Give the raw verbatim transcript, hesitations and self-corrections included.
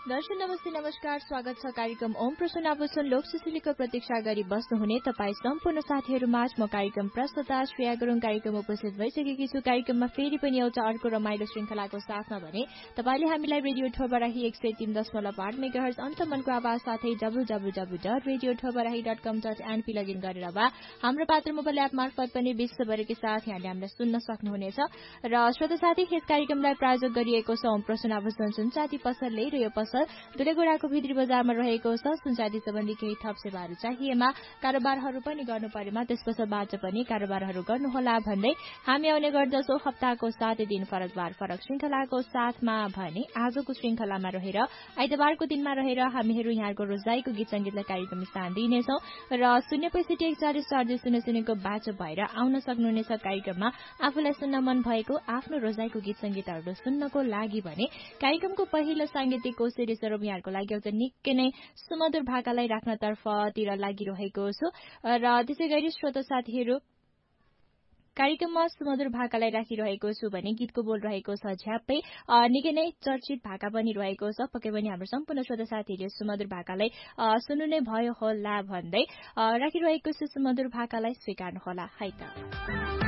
दर्शक नमस्ते नमस्कार स्वागत छ कार्यक्रम ओम प्रसन्न आभूषण लोक सुशीलीको प्रतीक्षा गरी बस्नुहुने तपाईँ सम्पूर्ण साथीहरूमाझ म कार्यक्रम प्रस्तुता श्रेया गुरुङ कार्यक्रम उपस्थित भइसकेकी छु। कार्यक्रममा फेरि पनि एउटा अर्को रमाइलो श्रृङ्खलाको साथमा भने तपाईँले हामीलाई रेडियो ठोबराही एक सय तीन दशमलव आठ मेगाहर्ज अन्तमनको आवाज साथै W W W dot radio ठोबराही dot कम डट एनपी लगइन गरेर वा हाम्रो पात्र मोबाइल एप मार्फत पनि विश्वभरिकै साथ यहाँले हामीलाई सुन्न सक्नुहुनेछ। र श्रोता साथी यस कार्यक्रमलाई प्रायोजक गरिएको छ ओम प्रसन्न आभूषण सुनचाँदी पसलले र यो पसल दुलेगोडाको भित्री बजारमा रहेको छ। सुनचाँदी सम्बन्धी केही थप सेवाहरू चाहिएमा कारोबारहरू पनि गर्नु परेमा त्यस पसलबाट पनि कारोबारहरू गर्नुहोला भन्दै हामी आउने गर्दछौँ हप्ताको सात दिन फरकबार फरक श्रृङ्खलाको साथमा भने आजको श्रृङ्खलामा रहेर आइतबारको दिनमा रहेर हामीहरू यहाँको रोजाइको गीत सङ्गीतलाई कार्यक्रम स्थान दिइनेछौँ र शून्य पैँसठी एकचालिस चार शून्य शून्यको बाटो भएर आउन सक्नुहुनेछ। कार्यक्रममा आफूलाई सुन्न मन भएको आफ्नो रोजाइको गीत सङ्गीतहरू सुन्नको लागि भने कार्यक्रमको पहिलो साङ्गीतिक कोसेली स्वरूप यहाँको लागि एउटा निकै नै सुमधुर भाकालाई राख्नतर्फतिर लागिरहेको छु। र त्यसै गरी श्रोता साथीहरू कार्यक्रममा सुमधुर भाकालाई राखिरहेको छु भने गीतको बोल रहेको छ झ्याप्पै निकै नै चर्चित भाका पनि रहेको छ। पक्कै पनि हाम्रो सम्पूर्ण श्रोता साथीहरूले सुमधुर भाकालाई सुन्नु नै भयो होला भन्दै राखिरहेको छु सुमधुर भाकालाई स्वीकार्नुहोला है त।